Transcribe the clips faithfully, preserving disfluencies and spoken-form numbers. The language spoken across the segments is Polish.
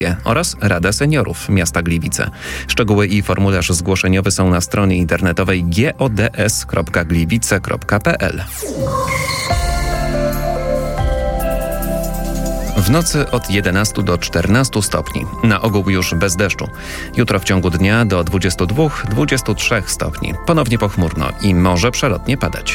oraz Rada Seniorów Miasta Gliwice. Szczegóły i formularz zgłoszeniowy są na stronie internetowej gods kropka gliwice kropka p l. W nocy od jedenastu do czternastu stopni. Na ogół już bez deszczu. Jutro w ciągu dnia do dwudziestu dwóch do dwudziestu trzech stopni. Ponownie pochmurno i może przelotnie padać.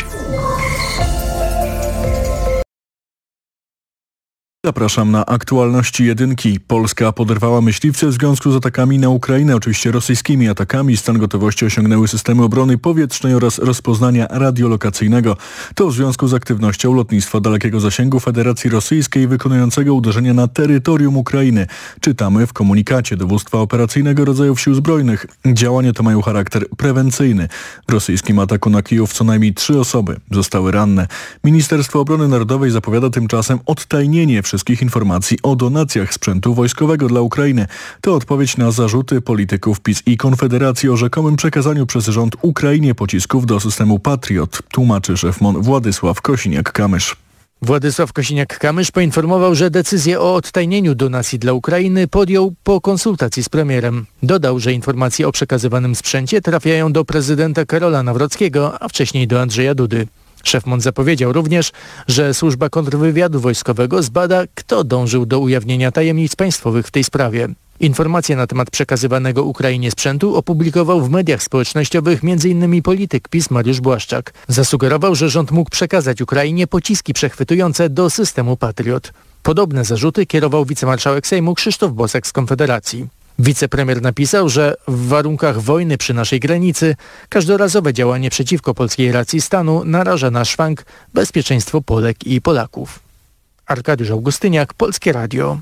Zapraszam na aktualności jedynki. Polska poderwała myśliwce w związku z atakami na Ukrainę, oczywiście rosyjskimi atakami. Stan gotowości osiągnęły systemy obrony powietrznej oraz rozpoznania radiolokacyjnego. To w związku z aktywnością lotnictwa dalekiego zasięgu Federacji Rosyjskiej wykonującego uderzenia na terytorium Ukrainy. Czytamy w komunikacie Dowództwa Operacyjnego Rodzajów Sił Zbrojnych. Działania te mają charakter prewencyjny. W rosyjskim ataku na Kijów co najmniej trzy osoby zostały ranne. Ministerstwo Obrony Narodowej zapowiada tymczasem odtajnienie wszystkich informacji o donacjach sprzętu wojskowego dla Ukrainy. To odpowiedź na zarzuty polityków PiS i Konfederacji o rzekomym przekazaniu przez rząd Ukrainie pocisków do systemu Patriot, tłumaczy szef M O N Władysław Kosiniak-Kamysz. Władysław Kosiniak-Kamysz poinformował, że decyzję o odtajnieniu donacji dla Ukrainy podjął po konsultacji z premierem. Dodał, że informacje o przekazywanym sprzęcie trafiają do prezydenta Karola Nawrockiego, a wcześniej do Andrzeja Dudy. Szef M O N zapowiedział również, że służba kontrwywiadu wojskowego zbada, kto dążył do ujawnienia tajemnic państwowych w tej sprawie. Informacje na temat przekazywanego Ukrainie sprzętu opublikował w mediach społecznościowych m.in. polityk PiS Mariusz Błaszczak. Zasugerował, że rząd mógł przekazać Ukrainie pociski przechwytujące do systemu Patriot. Podobne zarzuty kierował wicemarszałek Sejmu Krzysztof Bosak z Konfederacji. Wicepremier napisał, że w warunkach wojny przy naszej granicy każdorazowe działanie przeciwko polskiej racji stanu naraża na szwank bezpieczeństwo Polek i Polaków. Arkadiusz Augustyniak, Polskie Radio.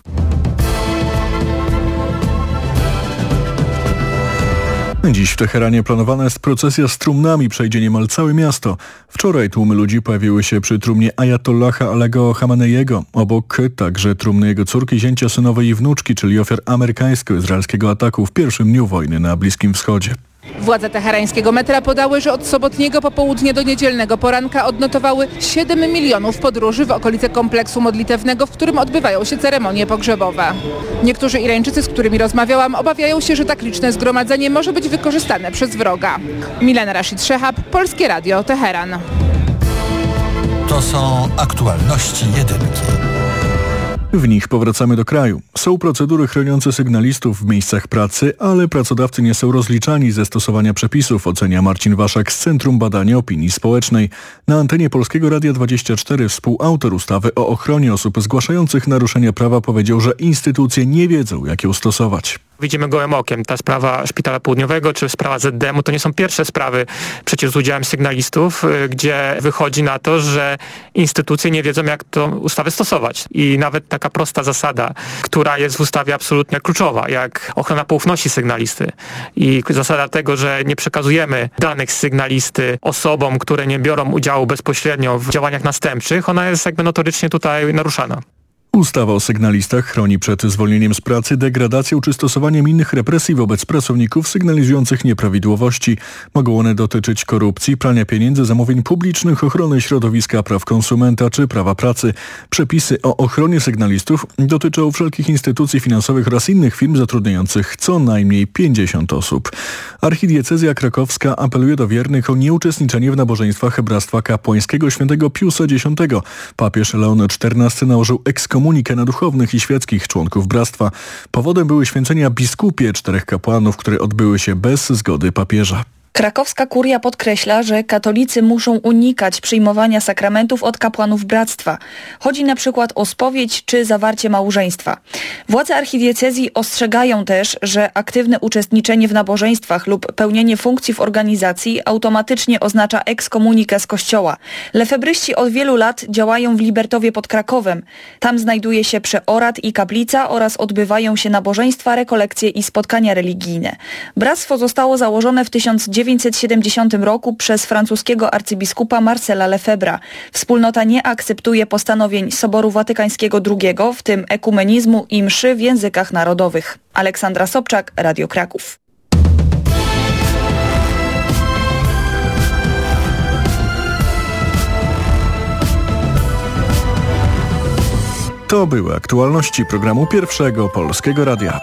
Dziś w Teheranie planowana jest procesja z trumnami, przejdzie niemal całe miasto. Wczoraj tłumy ludzi pojawiły się przy trumnie Ajatollaha Alego Khameneiego. Obok także trumny jego córki, zięcia, synowej i wnuczki, czyli ofiar amerykańsko-izraelskiego ataku w pierwszym dniu wojny na Bliskim Wschodzie. Władze teherańskiego metra podały, że od sobotniego popołudnia do niedzielnego poranka odnotowały siedem milionów podróży w okolice kompleksu modlitewnego, w którym odbywają się ceremonie pogrzebowe. Niektórzy Irańczycy, z którymi rozmawiałam, obawiają się, że tak liczne zgromadzenie może być wykorzystane przez wroga. Milena Rashid Szehab, Polskie Radio, Teheran. To są aktualności jedynki. W nich powracamy do kraju. Są procedury chroniące sygnalistów w miejscach pracy, ale pracodawcy nie są rozliczani ze stosowania przepisów, ocenia Marcin Waszak z Centrum Badania Opinii Społecznej. Na antenie Polskiego Radia dwadzieścia cztery współautor ustawy o ochronie osób zgłaszających naruszenia prawa powiedział, że instytucje nie wiedzą, jak ją stosować. Widzimy gołym okiem. Ta sprawa Szpitala Południowego czy sprawa Z D M u to nie są pierwsze sprawy przecież z udziałem sygnalistów, gdzie wychodzi na to, że instytucje nie wiedzą, jak tę ustawę stosować. I nawet taka prosta zasada, która jest w ustawie absolutnie kluczowa, jak ochrona poufności sygnalisty i zasada tego, że nie przekazujemy danych sygnalisty osobom, które nie biorą udziału bezpośrednio w działaniach następczych, ona jest jakby notorycznie tutaj naruszana. Ustawa o sygnalistach chroni przed zwolnieniem z pracy, degradacją czy stosowaniem innych represji wobec pracowników sygnalizujących nieprawidłowości. Mogą one dotyczyć korupcji, prania pieniędzy, zamówień publicznych, ochrony środowiska, praw konsumenta czy prawa pracy. Przepisy o ochronie sygnalistów dotyczą wszelkich instytucji finansowych oraz innych firm zatrudniających co najmniej pięćdziesiąt osób. Archidiecezja krakowska apeluje do wiernych o nieuczestniczenie w nabożeństwach hebractwa kapłańskiego świętego Piusa X. Papież Leon czternasty nałożył ekskomunikację na duchownych i świeckich członków bractwa. Powodem były święcenia biskupie czterech kapłanów, które odbyły się bez zgody papieża. Krakowska kuria podkreśla, że katolicy muszą unikać przyjmowania sakramentów od kapłanów bractwa. Chodzi na przykład o spowiedź czy zawarcie małżeństwa. Władze archidiecezji ostrzegają też, że aktywne uczestniczenie w nabożeństwach lub pełnienie funkcji w organizacji automatycznie oznacza ekskomunikę z kościoła. Lefebryści od wielu lat działają w Libertowie pod Krakowem. Tam znajduje się przeorat i kaplica oraz odbywają się nabożeństwa, rekolekcje i spotkania religijne. Bractwo zostało założone w tysiąc dziewięćset siedemdziesiątym roku przez francuskiego arcybiskupa Marcela Lefebvra. Wspólnota nie akceptuje postanowień Soboru Watykańskiego drugiego, w tym ekumenizmu i mszy w językach narodowych. Aleksandra Sobczak, Radio Kraków. To były aktualności programu Pierwszego Polskiego Radia.